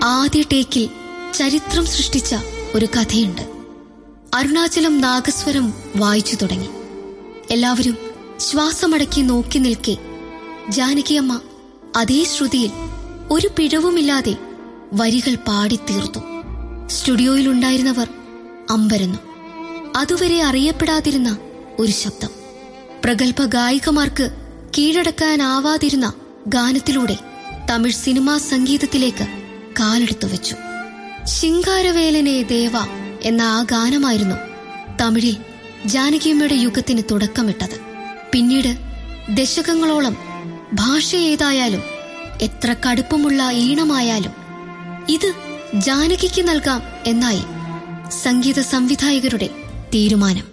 ആദ്യ ടേക്കിൽ ചരിത്രം സൃഷ്ടിച്ച ഒരു കഥയുണ്ട്. അരുണാചലം നാഗസ്വരം വായിച്ചു തുടങ്ങി. എല്ലാവരും ശ്വാസമടക്കി നോക്കി നിൽക്കെ ജാനകിയമ്മ അതേ ശ്രുതിയിൽ ഒരു പിഴവുമില്ലാതെ വരികൾ പാടിത്തീർത്തു. സ്റ്റുഡിയോയിലുണ്ടായിരുന്നവർ അമ്പരന്നു. അതുവരെ അറിയപ്പെടാതിരുന്ന ഒരു ശബ്ദം, പ്രഗത്ഭ ഗായികമാർക്ക് കീഴടക്കാനാവാതിരുന്ന ഗാനത്തിലൂടെ തമിഴ് സിനിമാ സംഗീതത്തിലേക്ക് കാലെടുത്തു വെച്ചു. ശിങ്കാരവേലനെ ദേവ എന്ന ആ ഗാനമായിരുന്നു തമിഴിൽ ജാനകിയമ്മയുടെ യുഗത്തിന് തുടക്കമിട്ടത്. പിന്നീട് ദശകങ്ങളോളം ഭാഷ ഏതായാലും എത്ര കടുപ്പമുള്ള ഈണമായാലും ഇത് ജാനകിക്ക് നൽകാം എന്നായി സംഗീത സംവിധായകരുടെ തീരുമാനം.